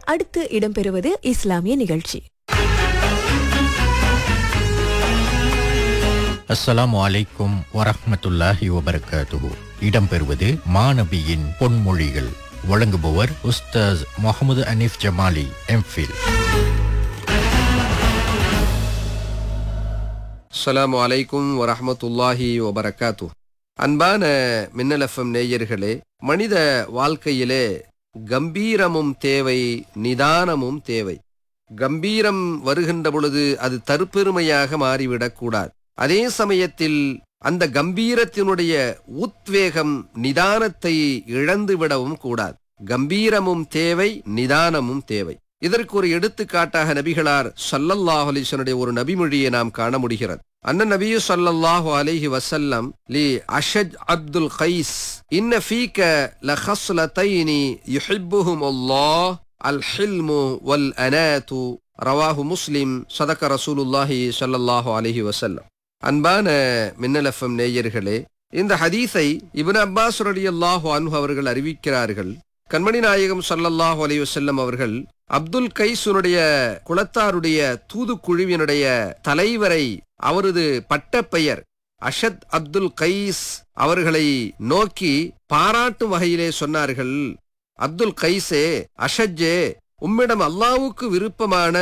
அடுத்து இடம்பெறுவது இஸ்லாமிய நிகழ்ச்சி. அஸ்ஸலாமு அலைக்கும் வரஹ்மத்துல்லாஹி வபரகாத்துஹு. இடம்பெறுவது மாநபியின் பொன்மொழிகள். வழங்குபவர் உஸ்தாஸ் முகமது அனீஃப் ஜமாலி, எம்ஃபில். அஸ்ஸலாமு அலைக்கும் வரஹ்மத்துல்லாஹி வபரகாத்து. அன்பான மின்னல் எஃப்எம் நேயர்களே, மனித வாழ்க்கையிலே கம்பீரமும் தேவை, நிதானமும் தேவை. கம்பீரம் வருகின்ற பொழுது அது தற்பெருமையாக மாறிவிடக்கூடாது. அதே சமயத்தில் அந்த கம்பீரத்தினுடைய உத்வேகம் நிதானத்தை இழந்து விடவும் கூடாது. கம்பீரமும் தேவை, நிதானமும் தேவை. இதற்கு ஒரு எடுத்துக்காட்டாக நபிகளார் ஸல்லல்லாஹு அலைஹி வஸல்லம் ஒரு நபிமொழியை நாம் காண முடிகிறது. அன்ன நபி ஸல்லல்லாஹு அலைஹி வஸல்லம் லி அஷஜ் அப்துல் கைஸ் இன்ன ஃபீக லஹஸ்லதைனி யுஹிப்புஹுமுல்லாஹ் அல் ஹில்மு வல் அனாது ரவாஹு முஸ்லிம் ஸதக ரசூலுல்லாஹி ஸல்லல்லாஹு அலைஹி வஸல்லம். அன்பான மின்னல் எஃப்எம் நேயர்களே, இந்த ஹதீஸை இப்னு அப்பாஸ் ரலியல்லாஹு அன்ஹு அவர்கள் அறிவிக்கிறார்கள். கண்மணி நாயகம் ஸல்லல்லாஹு அலைஹி வஸல்லம் அவர்கள் அப்துல் கைஸுடைய குலத்தாருடைய தூதுக்குழுவினுடைய தலைவரை, அவரது பட்டப்பெயர் அஷத் அப்துல் கைஸ் அவர்களை நோக்கி பாராட்டும் வகையிலே சொன்னார்கள். அப்துல் கைஸே, அஷஜே, உம்மிடம் அல்லாஹ்வுக்கு விருப்பமான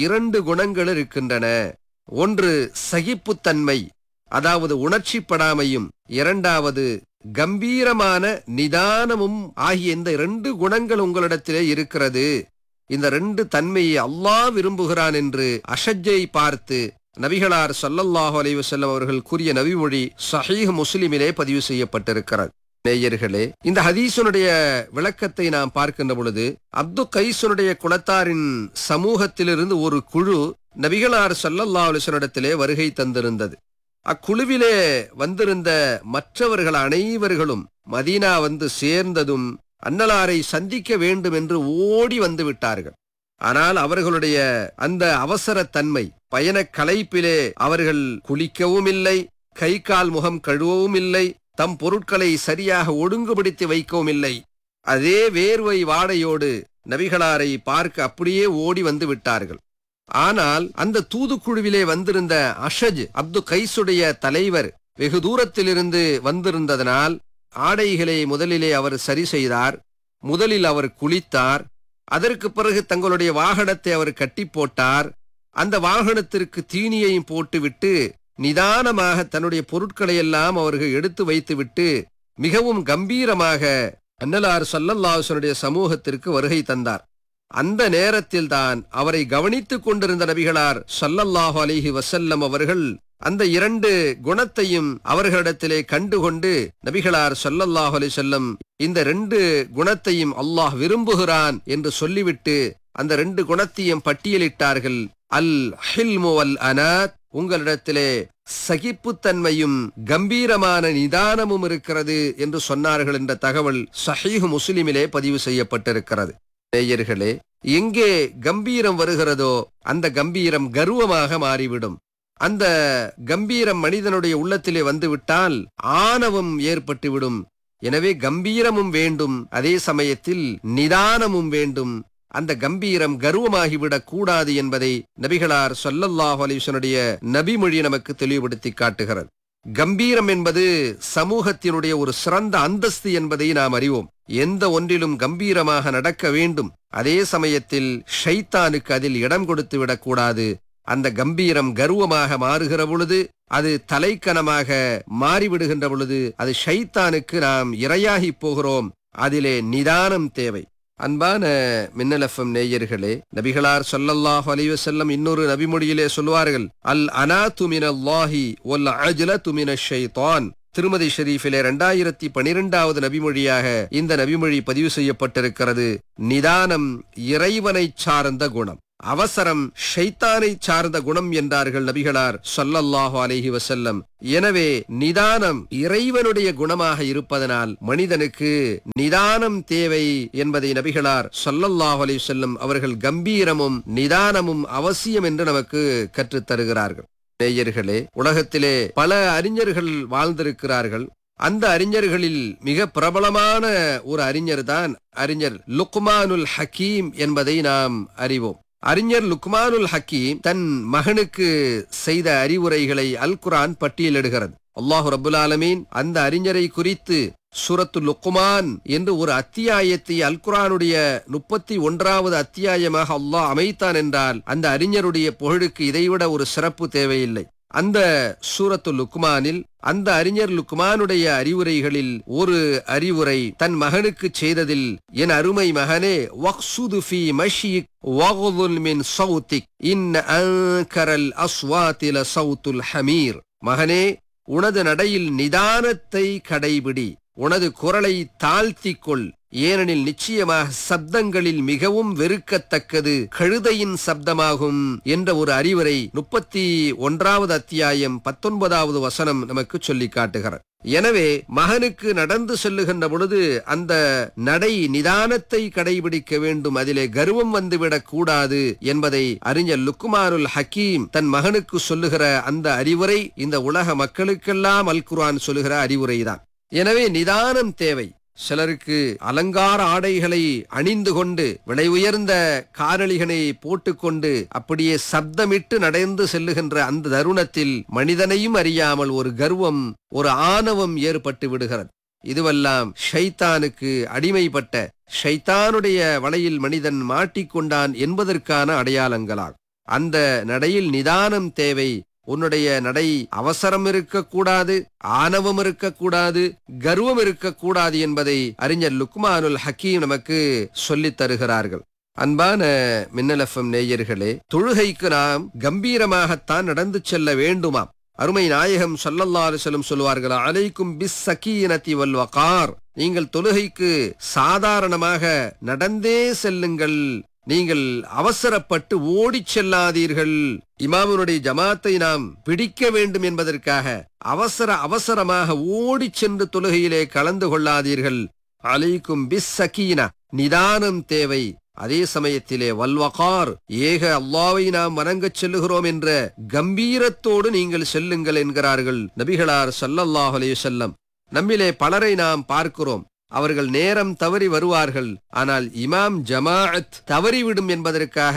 2 குணங்கள் இருக்கின்றன. ஒன்று சகிப்புத்தன்மை, அதாவது உணர்ச்சிப்படாமையும், இரண்டாவது கம்பீரமான நிதானமும் ஆகிய இந்த 2 குணங்கள் உங்களிடத்திலே இருக்கிறது. இந்த 2 தன்மையை அல்லாஹ் விரும்புகிறான் என்று அஷஜ்ஜை பார்த்து நபிகளார் ஸல்லல்லாஹு அலைஹி வஸல்லம் அவர்கள் கூறிய நபிமொழி ஸஹீஹ் முஸ்லிமிலே பதிவு செய்யப்பட்டிருக்கிறது. நேயர்களே, இந்த ஹதீஸுடைய விளக்கத்தை நாம் பார்க்கின்ற பொழுது, அப்து கைஸுடைய குலத்தாரின் சமூகத்திலிருந்து ஒரு குழு நபிகளார் ஸல்லல்லாஹு அலைஹி வஸல்லம் வருகை தந்திருந்தது. அக்குழுவிலே வந்திருந்த மற்றவர்கள் அனைவர்களும் மதீனா வந்து சேர்ந்ததும் அன்னலாரை சந்திக்க வேண்டும் என்று ஓடி வந்து விட்டார்கள். ஆனால் அவர்களுடைய அந்த அவசரத்தன்மை, பயண களைப்பிலே அவர்கள் குளிக்கவும் இல்லை, கை கால் முகம் கழுவவும் இல்லை, தம் பொருட்களை சரியாக ஒழுங்குபடுத்தி வைக்கவும் இல்லை. அதே வேர்வை வாடையோடு நபிகளாரை பார்க்க அப்படியே ஓடி வந்து விட்டார்கள். ஆனால் அந்த தூதுக்குழுவிலே வந்திருந்த அஷஜ் அப்து கைஸுடைய தலைவர் வெகு தூரத்திலிருந்து வந்திருந்ததனால் ஆடைகளை முதலிலே அவர் சரி செய்தார். முதலில் அவர் குளித்தார். அதற்கு பிறகு தங்களுடைய வாகனத்தை அவர் கட்டி போட்டார். அந்த வாகனத்திற்கு தீனியையும் போட்டுவிட்டு நிதானமாக தன்னுடைய பொருட்களை எல்லாம் அவர்கள் எடுத்து வைத்துவிட்டு மிகவும் கம்பீரமாக அன்னலார் ஸல்லல்லாஹு அலைஹி வஸல்லம் சமூகத்திற்கு வருகை தந்தார். அந்த நேரத்தில் தான் அவரை கவனித்துக் கொண்டிருந்த நபிகளார் ஸல்லல்லாஹு அலைஹி வஸல்லம் அவர்கள் அந்த 2 குணத்தையும் அவர்களிடத்திலே கண்டுகொண்டு நபிகளார் ஸல்லல்லாஹு அலைஹி வஸல்லம் இந்த 2 குணத்தையும் அல்லாஹ் விரும்புகிறான் என்று சொல்லிவிட்டு அந்த 2 குணத்தையும் பட்டியலிட்டார்கள். அல் ஹில்மு வல் அனாத், உங்களிடத்திலே சகிப்புத்தன்மையும் கம்பீரமான நிதானமும் இருக்கிறது என்று சொன்னார்கள் என்ற தகவல் ஸஹீஹ் முஸ்லிமிலே பதிவு செய்யப்பட்டிருக்கிறது. நேயர்களே, எங்கே கம்பீரம் வருகிறதோ அந்த கம்பீரம் கர்வமாக மாறிவிடும். அந்த கம்பீரம் மனிதனுடைய உள்ளத்திலே வந்துவிட்டால் ஆணவம் ஏற்பட்டுவிடும். எனவே கம்பீரமும் வேண்டும், அதே சமயத்தில் நிதானமும் வேண்டும். அந்த கம்பீரம் கர்வமாகிவிடக் கூடாது என்பதை நபிகளார் ஸல்லல்லாஹு அலைஹி வஸல்லம் நபிமொழி நமக்கு தெளிவுபடுத்தி காட்டுகிறது. கம்பீரம் என்பது சமூகத்தினுடைய ஒரு சிறந்த அந்தஸ்து என்பதை நாம் அறிவோம். எந்த ஒன்றிலும் கம்பீரமாக நடக்க வேண்டும். அதே சமயத்தில் ஷைத்தானுக்கு அதில் இடம் கொடுத்து விடக்கூடாது. அந்த கம்பீரம் கர்வமாக மாறுகிற பொழுது, அது தலைக்கணமாக மாறிவிடுகின்ற பொழுது, அது ஷைத்தானுக்கு நாம் இரையாகி போகிறோம். அதிலே நிதானம் தேவை. அன்பான மின்னல் எஃப்எம் நேயர்களே, நபிகளார் ஸல்லல்லாஹு அலைஹி வஸல்லம் இன்னொரு நபிமொழியிலே சொல்வார்கள், அல் அனாது மினல்லாஹி வல் அஜ்லது மினஷ் ஷைத்தான். திருமதி ஷரீஃபிலே 2012வது நபிமொழியாக இந்த நபிமொழி பதிவு செய்யப்பட்டிருக்கிறது. நிதானம் இறைவனை சார்ந்த குணம், அவசரம் ஷைத்தானை சார்ந்த குணம் என்றார்கள் நபிகளார் ஸல்லல்லாஹு அலைஹி வஸல்லம். எனவே நிதானம் இறைவனுடைய குணமாக இருப்பதனால் மனிதனுக்கு நிதானம் தேவை என்பதை நபிகளார் ஸல்லல்லாஹு அலைஹி வஸல்லம் அவர்கள் கம்பீரமும் நிதானமும் அவசியம் என்று நமக்கு கற்றுத் தருகிறார்கள். நேயர்களே, உலகத்திலே பல அறிஞர்கள் வாழ்ந்திருக்கிறார்கள். அந்த அறிஞர்களில் மிக பிரபலமான ஒரு அறிஞர் தான் அறிஞர் லுக்மானுல் ஹக்கீம் என்பதை நாம் அறிவோம். அறிஞர் லுக்மானுல் ஹக்கீம் தன் மகனுக்கு செய்த அறிவுரைகளை அல் குர்ஆன் பட்டியலிடுகிறது. அல்லாஹ் ரப்புல் ஆலமீன் அந்த அறிஞரை குறித்து சூரத்து லுக்மான் என்று ஒரு அத்தியாயத்தை அல் குர்ஆனுடைய 31வது அத்தியாயமாக அல்லாஹ் அமைத்தான் என்றால் அந்த அறிஞருடைய புகழுக்கு இதைவிட ஒரு சிறப்பு தேவையில்லை. அந்த சூரத்து லுக்மானில் அந்த அறிஞர் லுக்மானுடைய அறிவுரைகளில் ஒரு அறிவுரை தன் மகனுக்கு செய்ததில், என் அருமை மகனே, வக்சுது ஃபீ மஷீக் வகுதுல் மின் சௌத்திக் இன்ன அன்கரல் அஸ்வாதி லசௌத்துல் ஹமீர். மகனே, உனது நடையில் நிதானத்தை கடைபிடி, உனது குரலை தாழ்த்திக் கொள், ஏனெனில் நிச்சயமாக சப்தங்களில் மிகவும் வெறுக்கத்தக்கது கழுதையின் சப்தமாகும் என்ற ஒரு அறிவுரை 31வது அத்தியாயம் 19வது வசனம் நமக்கு சொல்லி காட்டுகிறார். எனவே மகனுக்கு நடந்து செல்லுகின்ற பொழுது அந்த நடை நிதானத்தை கடைபிடிக்க வேண்டும், அதிலே கர்வம் வந்துவிடக் கூடாது என்பதை அறிஞர் லுக்மானுல் ஹக்கீம் தன் மகனுக்கு சொல்லுகிற அந்த அறிவுரை இந்த உலக மக்களுக்கெல்லாம் அல் குர்ஆன் சொல்லுகிற அறிவுரைதான். எனவே நிதானம் தேவை. சிலருக்கு அலங்கார ஆடைகளை அணிந்து கொண்டு விலை உயர்ந்த காரணிகளை போட்டுக்கொண்டு அப்படியே சப்தமிட்டு நடந்து செல்லுகின்ற அந்த தருணத்தில் மனிதனையும் அறியாமல் ஒரு கர்வம், ஒரு ஆணவம் ஏற்பட்டு விடுகிறது. இதுவெல்லாம் ஷைத்தானுக்கு அடிமைப்பட்ட ஷைத்தானுடைய வலையில் மனிதன் மாட்டிக்கொண்டான் என்பதற்கான அடையாளங்களாகும். அந்த நடையில் நிதானம் தேவை. உன்னுடைய நடை அவசரம் இருக்கக்கூடாது, ஆணவம் இருக்கக்கூடாது, கர்வம் இருக்கக்கூடாது என்பதை அறிஞர் லுக்மானுல் ஹக்கீம் நமக்கு சொல்லித் தருகிறார்கள். அன்பான மின்னல் எஃப்எம் நேயர்களே, தொழுகைக்கு நாம் கம்பீரமாகத்தான் நடந்து செல்ல வேண்டுமாம். அருமை நாயகம் ஸல்லல்லாஹு அலைஹி வஸல்லம் சொல்வார்கள், அலைக்கும் பிஸ் ஸகீனதி வல் வகார். நீங்கள் தொழுகைக்கு சாதாரணமாக நடந்தே செல்லுங்கள், நீங்கள் அவசரப்பட்டு ஓடிச் செல்லாதீர்கள். இமாமுனுடைய ஜமாத்தை நாம் பிடிக்க வேண்டும் என்பதற்காக அவசரமாக ஓடிச் சென்று தொழுகையிலே கலந்து கொள்ளாதீர்கள். அலைக்கும் பிஸ் ஸகீனா, நிதானம் தேவை. அதே சமயத்திலே வல்வகார், ஏக அல்லாஹ்வை நாம் வணங்கச் செல்லுகிறோம் என்ற கம்பீரத்தோடு நீங்கள் செல்லுங்கள் என்கிறார்கள் நபிகளார் ஸல்லல்லாஹு அலைஹி வஸல்லம். நம்மிலே பலரை நாம் பார்க்கிறோம், அவர்கள் நேரம் தவறி வருவார்கள், ஆனால் இமாம் ஜமாஅத் தவறிவிடும் என்பதற்காக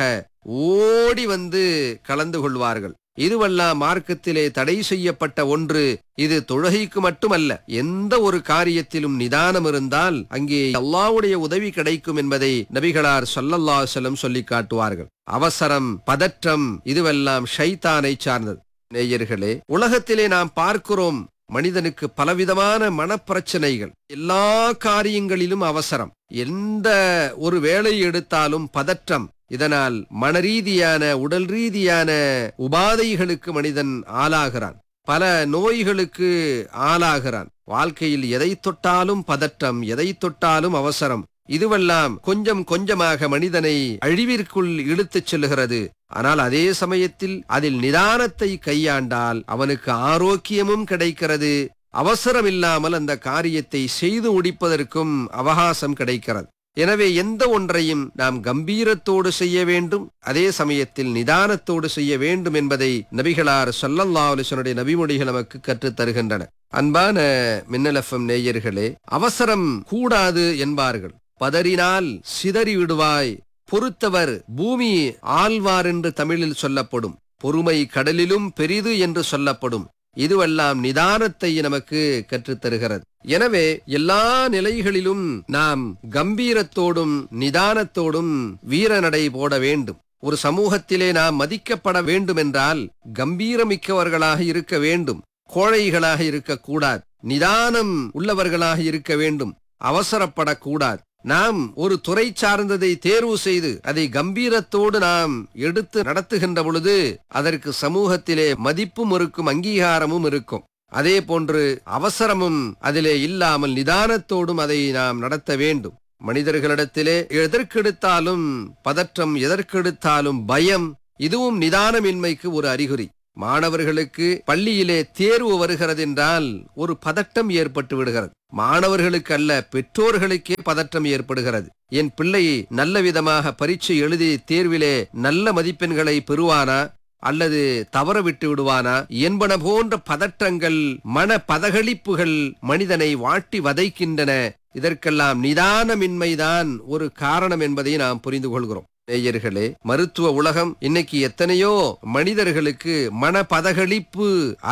ஓடி வந்து கலந்து கொள்வார்கள். இதுவெல்லாம் மார்க்கத்திலே தடை செய்யப்பட்ட ஒன்று. இது தொழுகைக்கு மட்டுமல்ல, எந்த ஒரு காரியத்திலும் நிதானம் இருந்தால் அங்கே அல்லாஹ்வுடைய உதவி கிடைக்கும் என்பதை நபிகளார் ஸல்லல்லாஹு அலைஹி வஸல்லம் சொல்லி காட்டுவார்கள். அவசரம், பதற்றம் இதுவெல்லாம் ஷைத்தானை சார்ந்தது. நேயர்களே, உலகத்திலே நாம் பார்க்கிறோம், மனிதனுக்கு பலவிதமான மனப்பிரச்சனைகள், எல்லா காரியங்களிலும் அவசரம், எந்த ஒரு வேலை எடுத்தாலும் பதற்றம். இதனால் மனரீதியான உடல் ரீதியான உபாதைகளுக்கு மனிதன் ஆளாகிறான், பல நோய்களுக்கு ஆளாகிறான். வாழ்க்கையில் எதை தொட்டாலும் பதற்றம், எதை தொட்டாலும் அவசரம். இதுவெல்லாம் கொஞ்சம் கொஞ்சமாக மனிதனை அழிவிற்குள் இழுத்துச் செல்லுகிறது. ஆனால் அதே சமயத்தில் அதில் நிதானத்தை கையாண்டால் அவனுக்கு ஆரோக்கியமும் கிடைக்கிறது. அவசரம் இல்லாமல் அந்த காரியத்தை செய்து முடிப்பதற்கும் அவகாசம் கிடைக்கிறது. எனவே எந்த ஒன்றையும் நாம் கம்பீரத்தோடு செய்ய வேண்டும், அதே சமயத்தில் நிதானத்தோடு செய்ய வேண்டும் என்பதை நபிகளார் ஸல்லல்லாஹு அலைஹி வஸல்லம் நபிமொழிகள் நமக்கு கற்றுத் தருகின்றன. அன்பான மின்னல் எஃப்எம் நேயர்களே, அவசரம் கூடாது என்பார்கள். பதறினால் சிதறி விடுவாய், பொறுத்தவர் பூமி ஆழ்வார் என்று தமிழில் சொல்லப்படும், பொறுமை கடலிலும் பெரிது என்று சொல்லப்படும். இதுவெல்லாம் நிதானத்தை நமக்கு கற்றுத்தருகிறது. எனவே எல்லா நிலைகளிலும் நாம் கம்பீரத்தோடும் நிதானத்தோடும் வீரநடை போட வேண்டும். ஒரு சமூகத்திலே நாம் மதிக்கப்பட வேண்டும் என்றால் கம்பீரமிக்கவர்களாக இருக்க வேண்டும், கோழைகளாக இருக்கக்கூடாது, நிதானம் உள்ளவர்களாக இருக்க வேண்டும், அவசரப்படக்கூடாது. நாம் ஒரு துறை சார்ந்ததை தேர்வு செய்து அதை கம்பீரத்தோடு நாம் எடுத்து நடத்துகின்ற பொழுது அதற்கு சமூகத்திலே மதிப்பும் இருக்கும், அங்கீகாரமும் இருக்கும். அதே போன்று அவசரமும் அதிலே இல்லாமல் நிதானத்தோடும் அதை நாம் நடத்த வேண்டும். மனிதர்களிடத்திலே எதற்கெடுத்தாலும் பதற்றம், எதற்கெடுத்தாலும் பயம், இதுவும் நிதானமின்மைக்கு ஒரு அறிகுறி. மாணவர்களுக்கு பள்ளியிலே தேர்வு வருகிறது என்றால் ஒரு பதட்டம் ஏற்பட்டு விடுகிறது. மாணவர்களுக்கு அல்ல, பெற்றோர்களுக்கே பதற்றம் ஏற்படுகிறது. என் பிள்ளை நல்ல விதமாக பரீட்சை எழுதி தேர்விலே நல்ல மதிப்பெண்களை பெறுவானா, அல்லது தவற விட்டு விடுவானா என்பன போன்ற பதற்றங்கள், மன பதகளிப்புகள் மனிதனை வாட்டி வதைக்கின்றன. இதற்கெல்லாம் நிதானமின்மைதான் ஒரு காரணம் என்பதை நாம் புரிந்து கொள்கிறோம். நேயர்களே, மருத்துவ உலகம் இன்னைக்கு எத்தனையோ மனிதர்களுக்கு மன பதகளிப்பு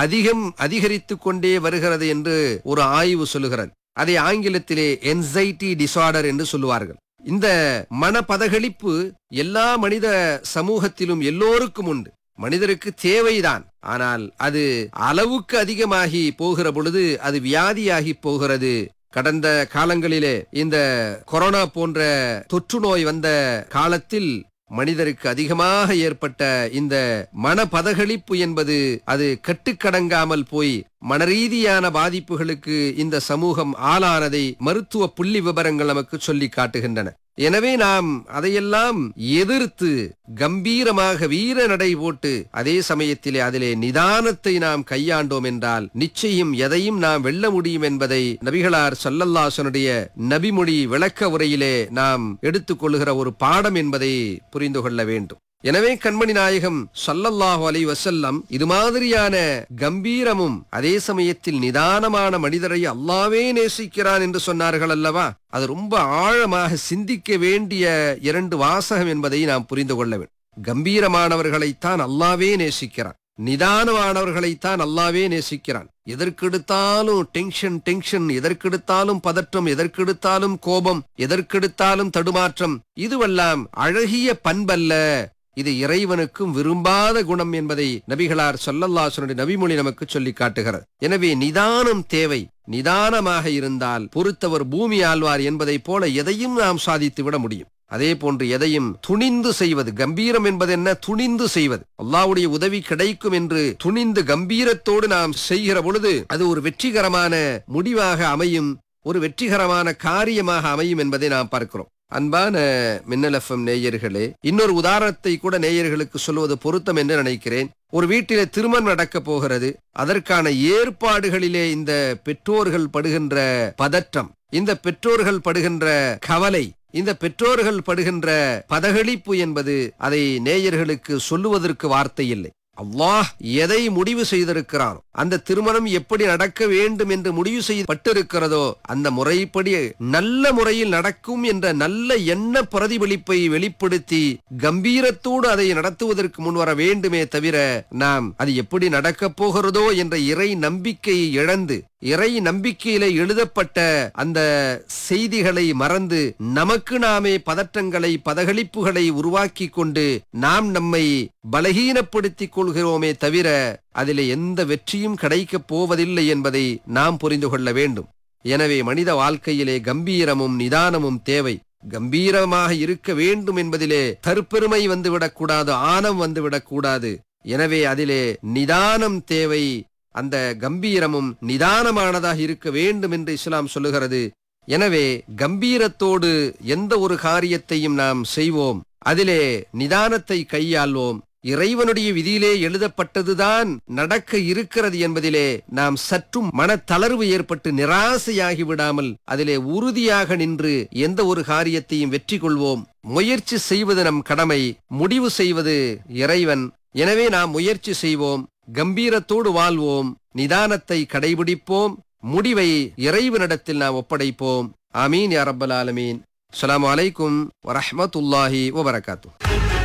அதிகரித்து கொண்டே வருகிறது என்று ஒரு ஆய்வு சொல்லுகிறது. அதை ஆங்கிலத்திலே என்சைட்டி டிசார்டர் என்று சொல்லுவார்கள். இந்த மன பதகளிப்பு எல்லா மனித சமூகத்திலும் எல்லோருக்கும் உண்டு. மனிதருக்கு தேவைதான். ஆனால் அது அளவுக்கு அதிகமாகி போகிற பொழுது அது வியாதியாகி போகிறது. கடந்த காலங்களிலே இந்த கொரோனா போன்ற தொற்று நோய் வந்த காலத்தில் மனிதருக்கு அதிகமாக ஏற்பட்ட இந்த மனபதகளிப்பு என்பது அது கட்டுக்கடங்காமல் போய் மனரீதியான பாதிப்புகளுக்கு இந்த சமூகம் ஆளானதை மருத்துவ புள்ளி விவரங்கள் நமக்கு சொல்லி காட்டுகின்றன. எனவே நாம் அதையெல்லாம் எதிர்த்து கம்பீரமாக வீர நடை போட்டு அதே சமயத்திலே அதிலே நிதானத்தை நாம் கையாண்டோம் என்றால் நிச்சயம் எதையும் நாம் வெல்ல முடியும் என்பதை நபிகளார் ஸல்லல்லாஹு அலைஹி வஸல்லம் நபிமொழி விளக்க உரையிலே நாம் எடுத்துக்கொள்கிற ஒரு பாடம் என்பதை புரிந்து கொள்ள வேண்டும். எனவே கண்மணி நாயகம் ஸல்லல்லாஹு அலைஹி வஸல்லம் இது மாதிரியான கம்பீரமும் அதே சமயத்தில் நிதானமான மனிதரை அல்லாஹ்வே நேசிக்கிறான் என்று சொன்னார்கள் அல்லவா? அது ரொம்ப ஆழமாக சிந்திக்க வேண்டிய 2 வாசகம் என்பதை நாம் புரிந்து கொள்ள வேண்டும். கம்பீரமானவர்களைத்தான் அல்லாஹ்வே நேசிக்கிறான், நிதானமானவர்களைத்தான் அல்லாஹ்வே நேசிக்கிறான். எதற்கெடுத்தாலும் டென்ஷன், எதற்கெடுத்தாலும் பதற்றம், எதற்கெடுத்தாலும் கோபம், எதற்கெடுத்தாலும் தடுமாற்றம், இதுவெல்லாம் அழகிய பண்பல்ல. இது இறைவனுக்கும் விரும்பாத குணம் என்பதை நபிகளார் ஸல்லல்லாஹு அலைஹி வஸல்லம் நபிமொழி நமக்கு சொல்லி காட்டுகிறது. எனவே நிதானம் தேவை. நிதானமாக இருந்தால் பொறுத்தவர் பூமி ஆழ்வார் என்பதை போல எதையும் நாம் சாதித்து விட முடியும். அதே போன்று எதையும் துணிந்து செய்வது. கம்பீரம் என்பது என்ன? துணிந்து செய்வது. அல்லாஹ்வுடைய உதவி கிடைக்கும் என்று துணிந்து கம்பீரத்தோடு நாம் செய்கிற பொழுது அது ஒரு வெற்றிகரமான முடிவாக அமையும், ஒரு வெற்றிகரமான காரியமாக அமையும் என்பதை நாம் பார்க்கிறோம். அன்பான மின்னல் எஃப்எம் நேயர்களே, இன்னொரு உதாரணத்தை கூட நேயர்களுக்கு சொல்வது பொருத்தம் என்று நினைக்கிறேன். ஒரு வீட்டிலே திருமணம் நடக்க போகிறது. அதற்கான ஏற்பாடுகளிலே இந்த பெற்றோர்கள் படுகின்ற பதற்றம், இந்த பெற்றோர்கள் படுகின்ற கவலை, இந்த பெற்றோர்கள் படுகின்ற பதகளிப்பு என்பது அதை நேயர்களுக்கு சொல்லுவதற்கு வார்த்தை இல்லை. அல்லாஹ் எதை முடிவு செய்திருக்கிறான், அந்த திருமணம் எப்படி நடக்க வேண்டும் என்று முடிவு செய்யப்பட்டிருக்கிறதோ அந்த முறைப்படி நல்ல முறையில் நடக்கும் என்ற நல்ல எண்ண பிரதிபலிப்பை வெளிப்படுத்தி கம்பீரத்தோடு அதை நடத்துவதற்கு முன்வர வேண்டுமே தவிர நாம் அது எப்படி நடக்கப் போகிறதோ என்ற இறை நம்பிக்கையை இழந்து, இறை நம்பிக்கையில எழுதப்பட்ட அந்த செய்திகளை மறந்து நமக்கு நாமே பதற்றங்களை, பதகளிப்புகளை உருவாக்கி கொண்டு நாம் நம்மை பலகீனப்படுத்திக் கொள்கிறோமே தவிர அதிலே எந்த வெற்றியும் கிடைக்கப் போவதில்லை என்பதை நாம் புரிந்து கொள்ள வேண்டும். எனவே மனித வாழ்க்கையிலே கம்பீரமும் நிதானமும் தேவை. கம்பீரமாக இருக்க வேண்டும் என்பதிலே தற்பெருமை வந்துவிடக்கூடாது, ஆணவம் வந்துவிடக்கூடாது. எனவே அதிலே நிதானம் தேவை. அந்த கம்பீரமும் நிதானமானதாக இருக்க வேண்டும் என்று இஸ்லாம் சொல்லுகிறது. எனவே கம்பீரத்தோடு எந்த ஒரு காரியத்தையும் நாம் செய்வோம், அதிலே நிதானத்தை கையாள்வோம். இறைவனுடைய விதியிலே எழுதப்பட்டதுதான் நடக்க இருக்கிறது என்பதிலே நாம் சற்றும் மனத்தளர்வு ஏற்பட்டு நிராசையாகி விடாமல் அதிலே உறுதியாக நின்று எந்த ஒரு காரியத்தையும் வெற்றி கொள்வோம். முயற்சி செய்வது நம் கடமை, முடிவு செய்வது இறைவன். எனவே நாம் முயற்சி செய்வோம், கம்பீரத்தோடு வாழ்வோம், நிதானத்தை கடைபிடிப்போம், முடிவை இறைவனிடத்தில் நாம் ஒப்படைப்போம். ஆமீன் யா ரப்பல் ஆலமீன். அஸ்ஸலாமு அலைக்கும் வரஹ்மத்துல்லாஹி வபரகாத்துஹு.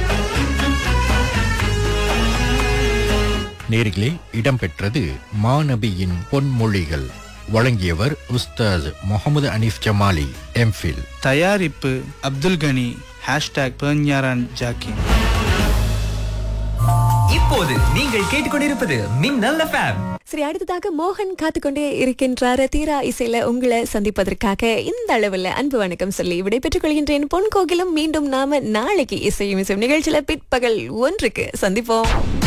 நேர்களே, இடம்பெற்றது மாநபியின் பொன்மொழிகள். வழங்கியவர் உஸ்தாஸ் முகமது அனீஃப் ஜமாலி, எம்ஃபில். தயாரிப்பு அப்துல் கனி. #பெர்ஞாரான் ஜாக்கின். இப்போது நீங்கள் கேட்டுக்கொண்டிருப்பது மின்னல் எஃப்எம். சரி, அடுத்ததாக மோகன் காத்துக்கொண்டே இருக்கின்றார். தீரா இசையில உங்களை சந்திப்பதற்காக இந்த அளவில் அன்பு வணக்கம் சொல்லி விடைபெற்றுக் கொள்கின்றேன். பொன் கோகிலும் மீண்டும் நாம நாளைக்கு இசையும் இசையும் நிகழ்ச்சியில பிற்பகல் 1க்கு சந்திப்போம்.